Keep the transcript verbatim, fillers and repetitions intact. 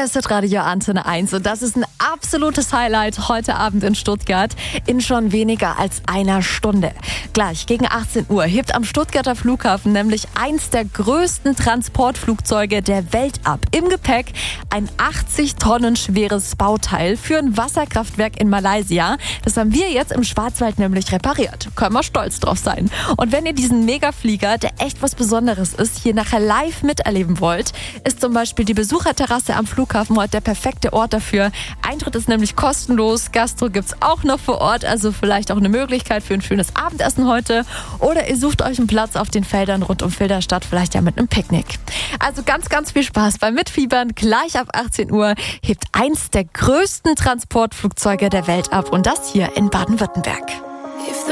Hier ist das Radio Antenne eins und das ist ein absolutes Highlight heute Abend in Stuttgart in schon weniger als einer Stunde. Gleich gegen achtzehn Uhr hebt am Stuttgarter Flughafen nämlich eins der größten Transportflugzeuge der Welt ab. Im Gepäck ein achtzig Tonnen schweres Bauteil für ein Wasserkraftwerk in Malaysia. Das haben wir jetzt im Schwarzwald nämlich repariert. Können wir stolz drauf sein. Und wenn ihr diesen Megaflieger, der echt was Besonderes ist, hier nachher live miterleben wollt, ist zum Beispiel die Besucherterrasse am Flughafen heute der perfekte Ort dafür. Eintritt ist nämlich kostenlos, Gastro gibt's auch noch vor Ort, also vielleicht auch eine Möglichkeit für ein schönes Abendessen heute. Oder ihr sucht euch einen Platz auf den Feldern rund um Filderstadt, vielleicht ja mit einem Picknick. Also ganz, ganz viel Spaß beim Mitfiebern. Gleich ab achtzehn Uhr hebt eins der größten Transportflugzeuge der Welt ab und das hier in Baden-Württemberg.